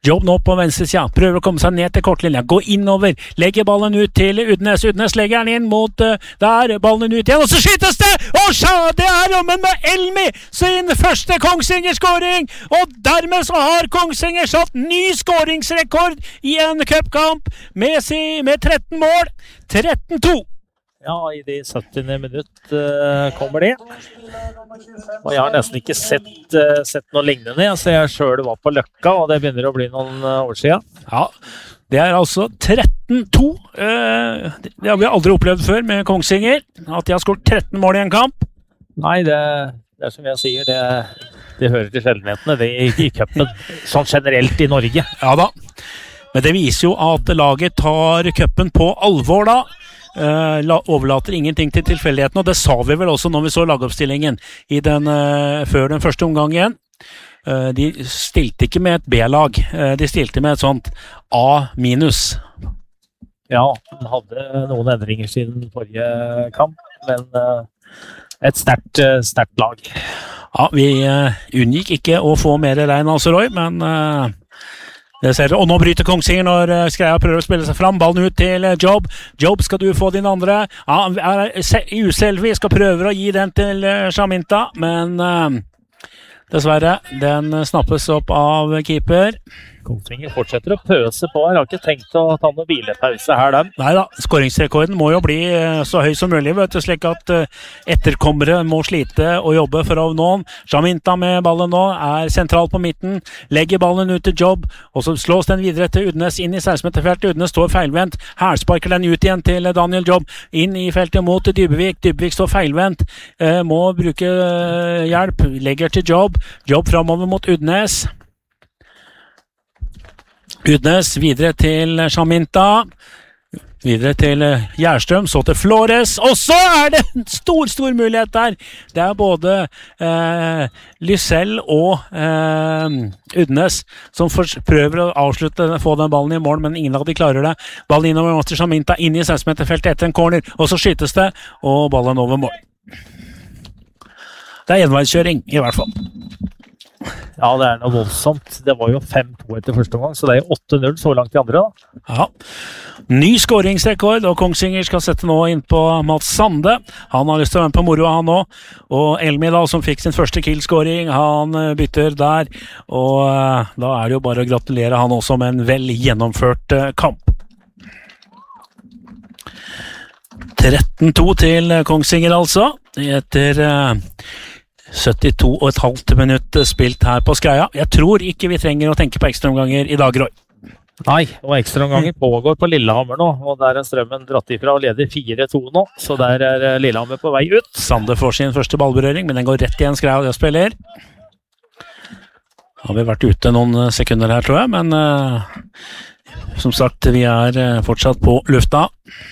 Jobb nå på venstre sida, prøver å komme seg ned til kortlinja, gå innover, legger ballen ut til Udnes, Udnes legger den inn mot der, ballen ut igjen, og så skytes det, og det rommen med Elmi sin første Kongsvinger-skåring, og dermed så har Kongsvinger satt ny skåringsrekord i en cupkamp med 13 mål, 13-2. Ja, i de 70. minutt kommer det. Og jeg har nesten ikke sett noe lignende. Altså, jeg selv var på Løkka, og det begynner å bli noen år siden. Ja, det er altså 13-2. Det har vi aldri opplevd før med Kongsvinger, at de har skåret 13 mål i en kamp. Nei, det er som jeg sier, det hører til sjeldenhetene, det i cupen, sånn generelt i Norge. Ja da, men det viser jo at laget tar cupen på alvor da. Overlater ingenting til tilfeldigheten, og det sa vi vel også når vi så lagoppstillingen før den første omgangen. De stilte ikke med et B-lag, de stilte med et sånt A-. Ja, de hadde noen endringer siden forrige kamp, men et sterkt lag. Ja, vi unngikk ikke å få mer regn altså, Roy, men det ser dere. Og nå bryter Kongsvinger når Skreia prøver å spille seg fram. Ballen ut til Jobb. Jobb, skal du få din andre? Ja, han er uselvisk og prøver å gi den til Shaminta, men dessverre, den snappes opp av keeper. Kongsvinger fortsetter å pøse på. Jeg har ikke tenkt å ta noen hvilepause her, dem. Neida, skåringsrekorden må jo bli så høy som mulig, vet du, slik at etterkommere må slite og jobbe for å nå den. Shaminta med ballen nå, er sentral på midten, legger ballen ut til Jobb, og så slås den videre til Udnes inn i 16-meterfeltet. Udnes står feilvendt, her den ut igjen til Daniel Jobb, inn i feltet mot Dybevik. Dybevik står feilvendt, må bruke hjelp, legger til Jobb. Jobb fremover mot Udnes. Udnes videre til Shaminta, videre til Gjerstrøm, så til Flores, og så er det en stor mulighet der. Det er både Lysell og Udnes som prøver å avslutte, få den ballen i mål, men ingen av de klarer det. Ballen innover mot Shaminta, inn i 16-meterfeltet etter en corner, og så skytes det, og ballen over mål. Det er enveiskjøring, i hvert fall. Ja, det er noe voldsomt. Det var jo 5-2 etter første gang, så det er 8-0 så langt i andre da. Ja, ny skåringsrekord, og Kongsvinger skal sette nå inn på Mats Sande. Han har lyst til å være med på moro, han nå. Og Elmi da, som fikk sin første kill-skåring, han bytter der. Og da er det jo bare å gratulere han også med en vel gjennomført kamp. 13-2 til Kongsvinger altså, etter 72,5 minutter spilt her på Skreia. Jeg tror ikke vi trenger å tenke på ekstraomganger i dag, Roy. Nei, og ekstraomganger pågår på Lillehammer nå, og der er Strømmen dratt ifra og leder 4-2 nå, så der er Lillehammer på vei ut. Sande får sin første ballberøring, men den går rett igjen Skreia og spiller. Har vi vært ute noen sekunder her, tror jeg, men som sagt, vi er fortsatt på lufta.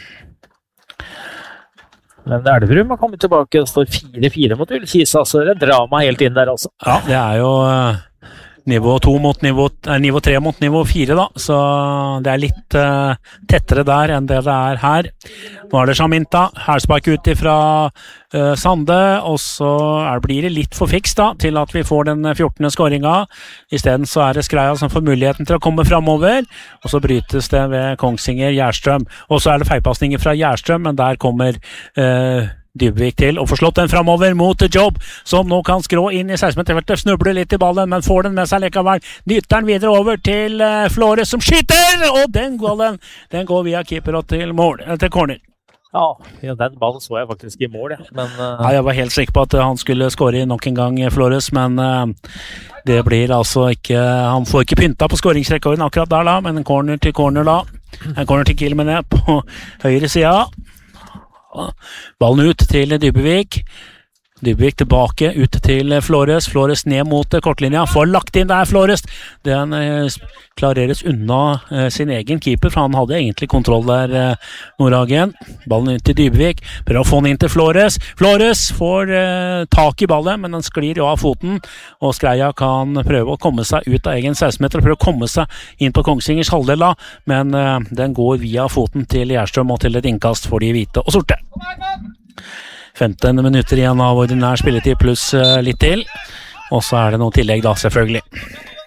Men Elverum har kommet tilbake og står 4-4 mot Ullkisa, så det er drama helt inn der altså. Ja, det er jo nivå 3 mot nivå 4 da, så det er litt tettere der enn det er her. Nå er det Shaminta, hælspark ut fra Sande, og så blir det litt for fiks da, til at vi får den 14. skåringa. I stedet så er det Skreia som får muligheten til å komme fremover, og så brytes det ved Kongsvinger, Gjerstrøm. Og så er det feilpasninger fra Gjerstrøm, men der kommer Dybevik til, og får slått den fremover mot Jobb, som nå kan skrå inn i 16-meterfeltet, snubler litt i ballen, men får den med seg likevel. Dytter den videre over til Flores, som skyter, og den går via keeper og til mål, til corner. Ja, den ballen så jeg faktisk i mål, ja. Men, ja, jeg var helt sikker på at han skulle skåre nok en gang, Flores, men det blir altså ikke, han får ikke pynta på skåringsrekorden akkurat der da, men en corner til corner da, en corner til Kilmene på høyre sida. Ballen ut til Dybevik. Dybevik tilbake ut til Flores. Flores ned mot kortlinja. Får lagt inn der Flores. Den klareres unna sin egen keeper, for han hadde egentlig kontroll der, Nordhagen. Ballen ut til Dybevik. Prøver å få den inn til Flores. Flores får tak i ballen, men den sklir jo av foten. Og Skreia kan prøve å komme seg ut av egen 16-meter og prøve å komme seg inn på Kongsvingers halvdel, men den går via foten til Gjerstrøm og til et innkast for de hvite og sorte. 15 minutter igjen av ordinær spilletid pluss litt til, og så er det noe tillegg da, selvfølgelig.